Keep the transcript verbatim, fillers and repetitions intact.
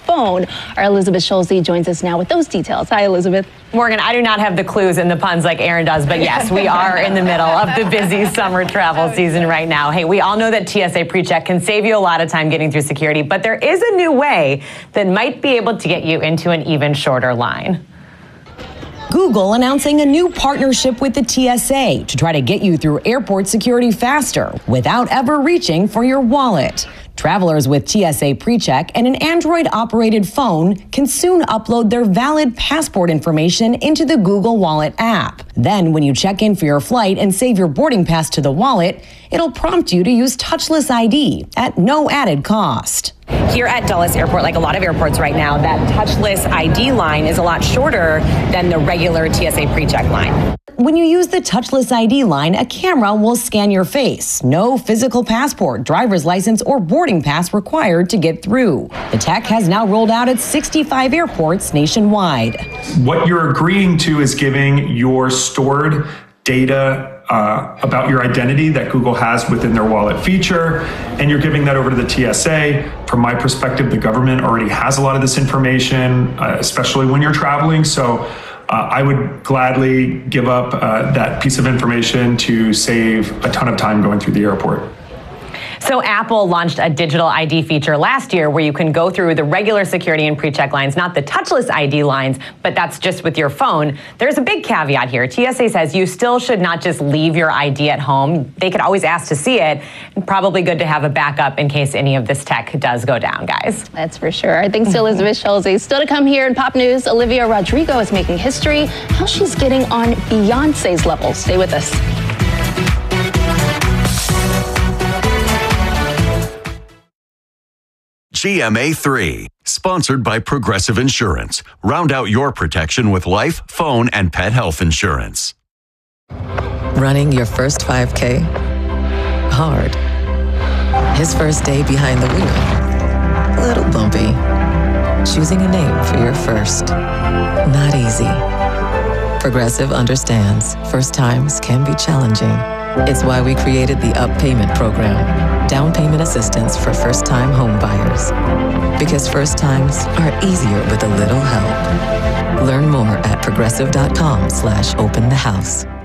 phone. Our Elizabeth Schulze joins us now with those details. Hi, Elizabeth. Morgan, I do not have the clues and the puns like Aaron does, but yes, we are in the middle of the busy summer travel season right now. Hey, we all know that T S A PreCheck can save you a lot of time getting through security, but there is a new way that might be able to get you into an even shorter line. Google announcing a new partnership with the T S A to try to get you through airport security faster without ever reaching for your wallet. Travelers with T S A PreCheck and an Android-operated phone can soon upload their valid passport information into the Google Wallet app. Then, when you check in for your flight and save your boarding pass to the wallet, it'll prompt you to use touchless I D at no added cost. Here at Dulles Airport, like a lot of airports right now, that touchless I D line is a lot shorter than the regular T S A PreCheck line. When you use the touchless I D line, a camera will scan your face. No physical passport, driver's license, or boarding pass required to get through. The tech has now rolled out at sixty-five airports nationwide. What you're agreeing to is giving your stored data uh, about your identity that Google has within their wallet feature, and you're giving that over to the T S A. From my perspective, the government already has a lot of this information, uh, especially when you're traveling. So Uh, I would gladly give up uh, that piece of information to save a ton of time going through the airport. So Apple launched a digital I D feature last year where you can go through the regular security and PreCheck lines, not the touchless I D lines, but that's just with your phone. There's a big caveat here. T S A says you still should not just leave your I D at home. They could always ask to see it, and probably good to have a backup in case any of this tech does go down, guys. That's for sure. Thanks to Elizabeth Schulze. Still to come here in Pop News, Olivia Rodrigo is making history. How she's getting on Beyonce's level. Stay with us. G M A three, sponsored by Progressive Insurance. Round out your protection with life, phone, and pet health insurance. Running your first five K? Hard. His first day behind the wheel? A little bumpy. Choosing a name for your first? Not easy. Progressive understands first times can be challenging. It's why we created the Up Payment Program. Down payment assistance for first-time home buyers. Because first times are easier with a little help. Learn more at progressive.com slash open the house.